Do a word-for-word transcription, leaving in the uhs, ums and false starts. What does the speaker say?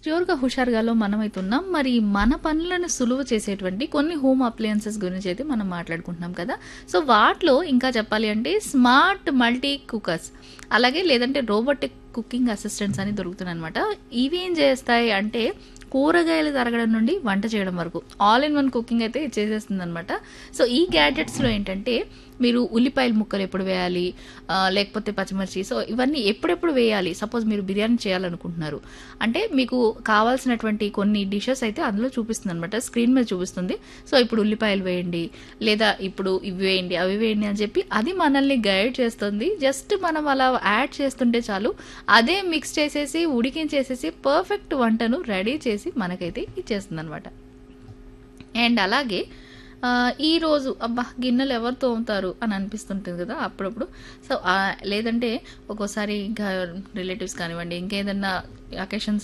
ప్యూర్‌గా హుషారుగాలో మనమైతే ఉన్నాం. మరి మన పనులను సులువు చేసేటువంటి కొన్ని హోమ్ అప్లయన్సెస్ గురించి అయితే మనం మాట్లాడుకుంటున్నాం కదా! సో, వాటిలో ఇంకా చెప్పాలి అంటే స్మార్ట్ మల్టీ కుక్కర్స్ అలాగే లేదంటే రోబోటిక్ కుకింగ్ అసిస్టెంట్స్ అని దొరుకుతున్నాయన్నమాట. ఇవేం చేస్తాయి అంటే కూరగాయలు తరగడం నుండి వంట చేయడం వరకు ఆల్ ఇన్ వన్ కుకింగ్ అయితే చేసేస్తుందనమాట. సో, ఈ గ్యాడ్జెట్స్‌లో ఏంటంటే మీరు ఉల్లిపాయల ముక్కలు ఎప్పుడు వేయాలి, ఆహ్, లేకపోతే పచ్చిమిర్చి సో, ఇవన్నీ ఎప్పుడెప్పుడు వేయాలి. సపోజ్ మీరు బిర్యానీ చేయాలనుకుంటున్నారు. అంటే మీకు కావాల్సినటువంటి కొన్ని డిషెస్ అయితే అందులో చూపిస్తుందనమాట. స్క్రీన్ మీద చూపిస్తుంది. సో, ఇప్పుడు ఉల్లిపాయలు వేయండి, లేదా ఇప్పుడు ఇవి వేయండి, అవి వేయండి అని చెప్పి అది మనల్ని గైడ్ చేస్తుంది. జస్ట్ మనం అలా యాడ్ చేస్తుంటే చాలు అదే మిక్స్ చేసేసి, ఉడికించేసేసి పర్ఫెక్ట్ వంటను రెడీ చేసి మనకైతే ఇచ్చేస్తుందనమాట. అండ్ అలాగే ఆహ్, ఈరోజు అబ్బా! గిన్నెలు ఎవరు తోముతారు అని అనిపిస్తుంటుంది కదా! అప్పుడప్పుడు. సో, ఆహ్, లేదంటే ఒక్కోసారి ఇంకా రిలేటివ్స్ కానివ్వండి, ఇంకేదన్నా అకేషన్స్